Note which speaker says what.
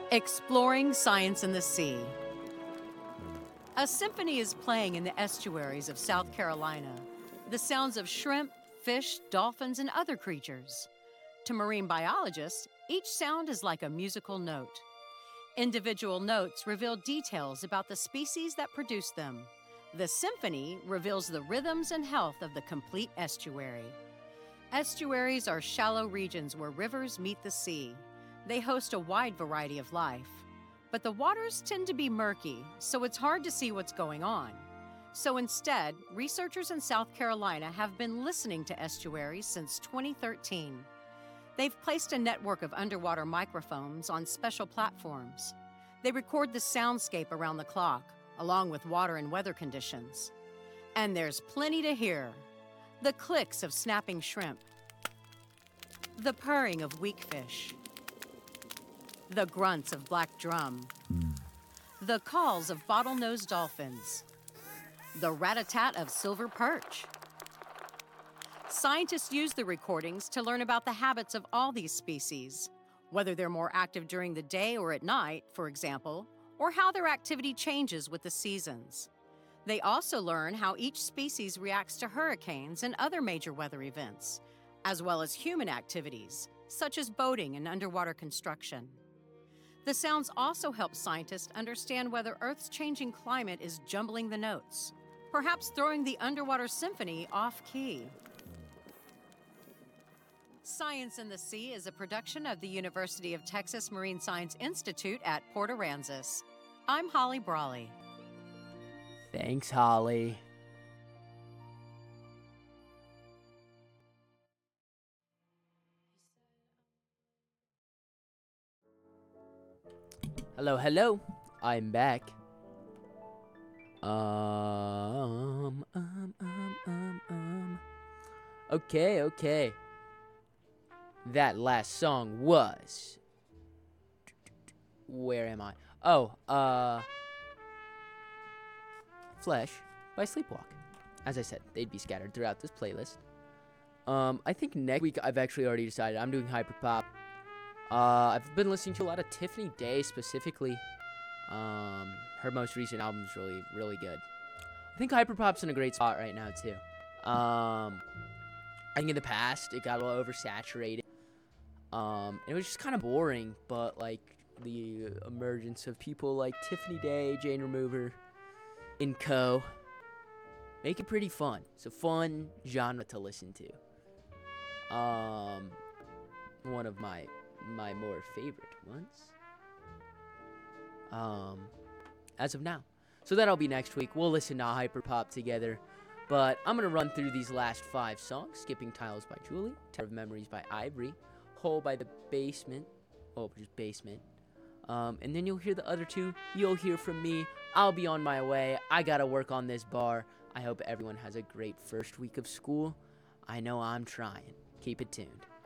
Speaker 1: Exploring Science in the Sea. A symphony is playing in the estuaries of South Carolina. The sounds of shrimp, fish, dolphins, and other creatures. To marine biologists, each sound is like a musical note. Individual notes reveal details about the species that produce them. The symphony reveals the rhythms and health of the complete estuary. Estuaries are shallow regions where rivers meet the sea. They host a wide variety of life. But the waters tend to be murky, so it's hard to see what's going on. So instead, researchers in South Carolina have been listening to estuaries since 2013. They've placed a network of underwater microphones on special platforms. They record the soundscape around the clock, along with water and weather conditions. And there's plenty to hear. The clicks of snapping shrimp, the purring of weakfish, the grunts of black drum, the calls of bottlenose dolphins, the rat-a-tat of silver perch. Scientists use the recordings to learn about the habits of all these species, whether they're more active during the day or at night, for example, or how their activity changes with the seasons. They also learn how each species reacts to hurricanes and other major weather events, as well as human activities, such as boating and underwater construction. The sounds also help scientists understand whether Earth's changing climate is jumbling the notes, perhaps throwing the underwater symphony off-key. Science in the Sea is a production of the University of Texas Marine Science Institute at Port Aransas. I'm Holly Brawley.
Speaker 2: Thanks, Holly. Hello. I'm back. Okay. That last song was... Where am I? Flesh by Sleepwalk. As I said, they'd be scattered throughout this playlist. I think next week I've actually already decided I'm doing hyperpop. I've been listening to a lot of Tiffany Day specifically. Her most recent album is really good. I think hyperpop's in a great spot right now too. I think in the past it got a little oversaturated. It was just kind of boring, but like the emergence of people like Tiffany Day, Jane Remover, and co. make it pretty fun. It's a fun genre to listen to. One of my more favorite ones. As of now. So that'll be next week. We'll listen to hyperpop together. But I'm going to run through these last 5 songs. Skipping Tiles by Julie. Tower of Memories by Ivory. Hole by The Basement. Oh, just Basement. And then you'll hear the other 2. You'll hear from me. I'll be on my way. I got to work on this bar. I hope everyone has a great first week of school. I know I'm trying. Keep it tuned.